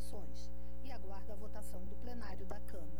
comissões e aguarda a votação do plenário da Câmara.